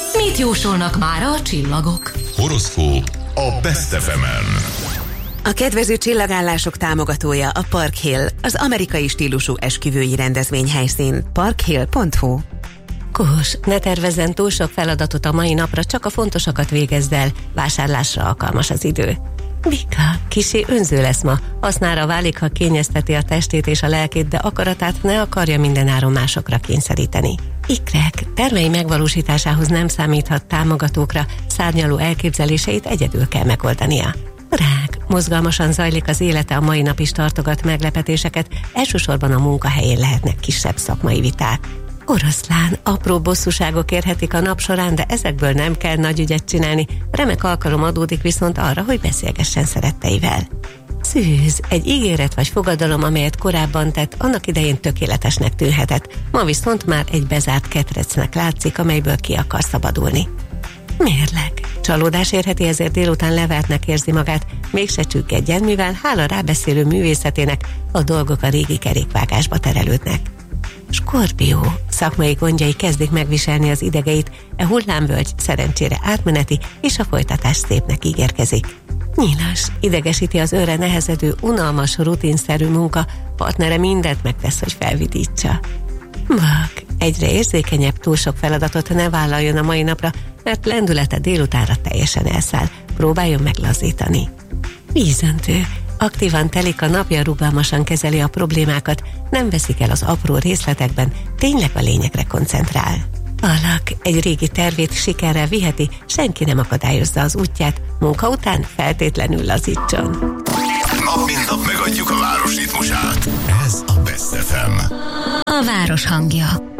Mit jósolnak mára a csillagok? Horoszkóp a Best FM-en. A kedvező csillagállások támogatója a Park Hill, az amerikai stílusú esküvői rendezvényhelyszín. parkhill.hu. Kós, ne tervezzen túl sok feladatot a mai napra, csak a fontosakat végezd el, vásárlásra alkalmas az idő. Vika, kissé önző lesz ma, hasznára válik, ha kényezteti a testét és a lelkét, de akaratát ne akarja mindenáron másokra kényszeríteni. Ikrek, tervei megvalósításához nem számíthat támogatókra, szárnyaló elképzeléseit egyedül kell megoldania. Rák, mozgalmasan zajlik az élete, a mai nap is tartogat meglepetéseket, elsősorban a munkahelyén lehetnek kisebb szakmai viták. Oroszlán, apró bosszúságok érhetik a nap során, de ezekből nem kell nagy ügyet csinálni, remek alkalom adódik viszont arra, hogy beszélgessen szeretteivel. Szűz, egy ígéret vagy fogadalom, amelyet korábban tett, annak idején tökéletesnek tűnhetett, ma viszont már egy bezárt ketrecnek látszik, amelyből ki akar szabadulni. Mérleg, csalódás érheti, ezért délután levertnek érzi magát, mégse csüggedjen, mivel hála rábeszélő művészetének a dolgok a régi kerékvágásba terelődnek. Skorpió, szakmai gondjai kezdik megviselni az idegeit, hullámvölgy szerencsére átmeneti, és a folytatás szépnek ígérkezik. Nyilas, idegesíti az önre nehezedő, unalmas, rutinszerű munka, partnere mindent megtesz, hogy felvidítsa. Vak, egyre érzékenyebb, túl sok feladatot ne vállaljon a mai napra, mert lendülete délutánra teljesen elszáll, próbáljon meglazítani. Vízöntő, aktívan telik a napja, rugalmasan kezeli a problémákat, nem veszik el az apró részletekben, tényleg a lényegre koncentrál. Alak, egy régi tervét sikerrel viheti, senki nem akadályozza az útját, munka után feltétlenül lazítson. Nap mint nap megadjuk a város ritmusát. Ez a Best FM. A város hangja.